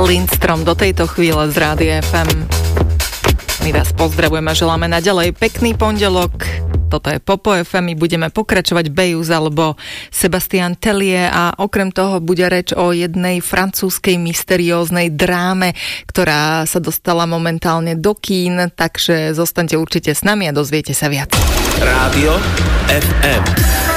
Lindstrom do tejto chvíle z Rádia FM. My vás pozdravujeme a želáme naďalej pekný pondelok. Toto je Popo FM, my budeme pokračovať Bejus alebo Sebastian Tellier a okrem toho bude reč o jednej francúzskej mysterióznej dráme, ktorá sa dostala momentálne do kín, takže zostaňte určite s nami a dozviete sa viac. Rádio FM.